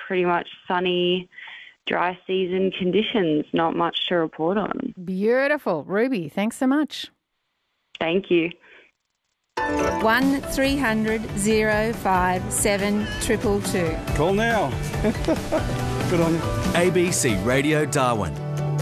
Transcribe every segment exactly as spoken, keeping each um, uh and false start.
pretty much sunny, dry season conditions. Not much to report on. Beautiful. Ruby, thanks so much. Thank you. one three hundred oh five seven two two two. Call now. Good on you. A B C Radio Darwin.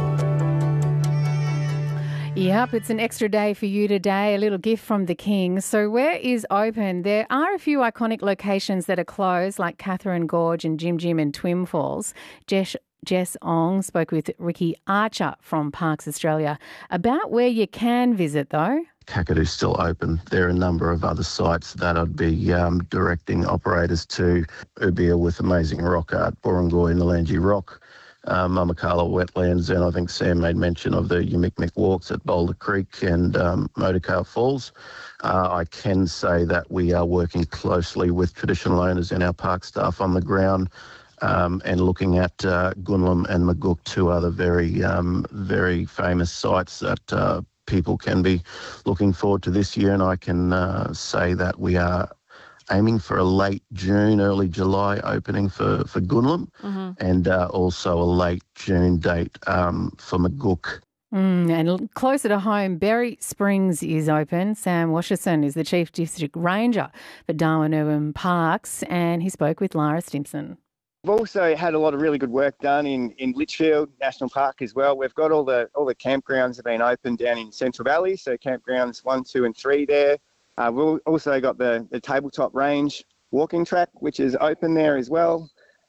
Yep, it's an extra day for you today, a little gift from the King. So where is open? There are a few iconic locations that are closed, like Catherine Gorge and Jim Jim and Twin Falls. Jess, Jess Ong spoke with Ricky Archer from Parks Australia about where you can visit, though. Kakadoo's still open. There are a number of other sites that I'd be um, directing operators to. Ubia with amazing rock art, Borongoy, Nalangi Rock, uh, Mamakala Wetlands, and I think Sam made mention of the Yumikmik Walks at Boulder Creek and um, Motorcar Falls. Uh, I can say that we are working closely with traditional owners and our park staff on the ground um, and looking at uh, Gunlum and Maguk, two other very, um, very famous sites that uh, people can be looking forward to this year, and I can uh, say that we are aiming for a late June, early July opening for, for Gunlum, mm-hmm. and uh, also a late June date um, for Maguk. Mm, and closer to home, Berry Springs is open. Sam Washington is the Chief District Ranger for Darwin Urban Parks, and he spoke with Lara Stimson. We've also had a lot of really good work done in, in Litchfield National Park as well. We've got all the all the campgrounds have been open down in Central Valley, so campgrounds one, two and three there. Uh, we've also got the, the tabletop range walking track, which is open there as well.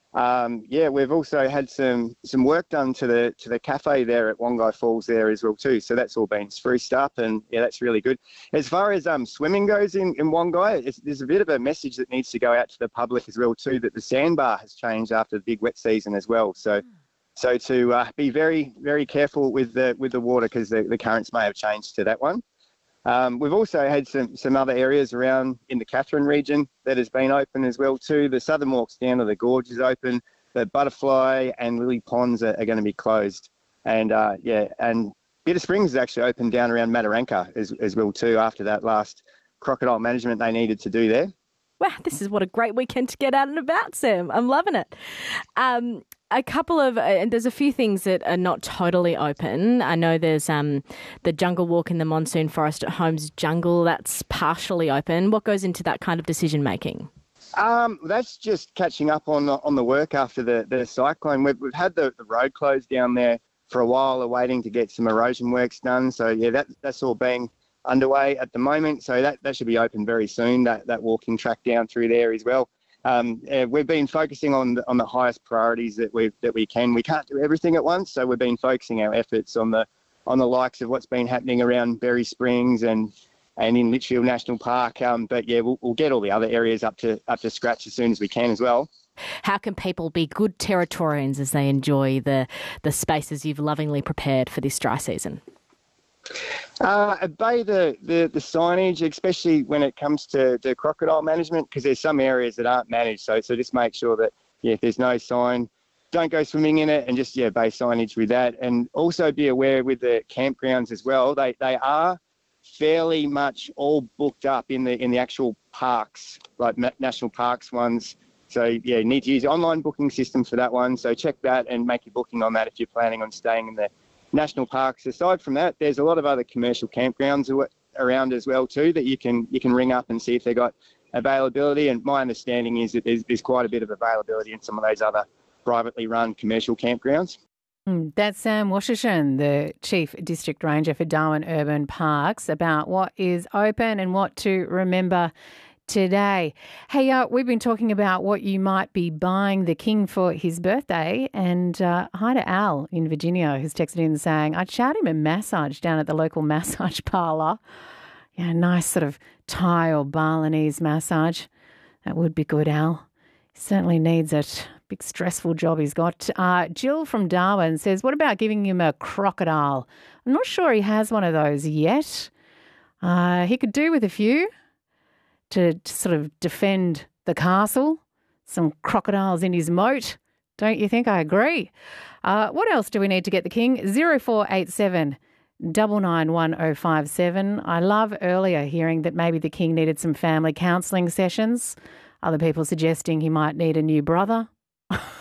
Um, yeah, we've also had some some work done to the to the cafe there at Wongai Falls there as well too. So that's all been spruced up, and yeah, that's really good. As far as um, swimming goes in in Wongai, it's, there's a bit of a message that needs to go out to the public as well too, that the sandbar has changed after the big wet season as well. So so to uh, be very very careful with the with the water, because the, the currents may have changed to that one. Um, we've also had some, some other areas around in the Katherine region that has been open as well too. The southern walks down to the gorge is open. The Butterfly and Lily Ponds are, are going to be closed. And uh, yeah, and Bitter Springs is actually open down around Mataranka as, as well too, after that last crocodile management they needed to do there. Wow, this is what a great weekend to get out and about, Sam. I'm loving it. Um, a couple of, uh, and there's a few things that are not totally open. I know there's um, the Jungle Walk in the Monsoon Forest at Holmes Jungle. That's partially open. What goes into that kind of decision making? Um, that's just catching up on on the work after the, the cyclone. We've, we've had the, the road closed down there for a while, waiting to get some erosion works done. So yeah, that that's all being underway at the moment, so that, that should be open very soon, that, that walking track down through there as well. Um, uh, we've been focusing on the, on the highest priorities that we that we can. We can't do everything at once, so we've been focusing our efforts on the on the likes of what's been happening around Berry Springs and and in Litchfield National Park. Um, but yeah, we'll, we'll get all the other areas up to up to scratch as soon as we can as well. How can people be good Territorians as they enjoy the the spaces you've lovingly prepared for this dry season? Uh, obey the, the, the signage, especially when it comes to the crocodile management, because there's some areas that aren't managed. So so just make sure that, yeah, if there's no sign, don't go swimming in it, and just, yeah, obey signage with that. And also be aware with the campgrounds as well. They they are fairly much all booked up in the in the actual parks, like national parks ones. So, yeah, you need to use the online booking system for that one. So check that and make your booking on that if you're planning on staying in the national parks. Aside from that, there's a lot of other commercial campgrounds around as well too that you can you can ring up and see if they've got availability. And my understanding is that there's, there's quite a bit of availability in some of those other privately run commercial campgrounds. Mm, that's Sam Washington, the Chief District Ranger for Darwin Urban Parks, about what is open and what to remember today. Hey, uh, we've been talking about what you might be buying the King for his birthday, and uh, hi to Al in Virginia, who's texted in saying, I'd shout him a massage down at the local massage parlour. Yeah, nice sort of Thai or Balinese massage. That would be good, Al. He certainly needs it. Big stressful job he's got. Uh, Jill from Darwin says, what about giving him a crocodile? I'm not sure he has one of those yet. Uh, he could do with a few to, to sort of defend the castle. Some crocodiles in his moat. Don't you think? I agree. Uh, what else do we need to get the King? zero four eight seven nine nine one zero five seven. I love earlier hearing that maybe the King needed some family counselling sessions. Other people suggesting he might need a new brother.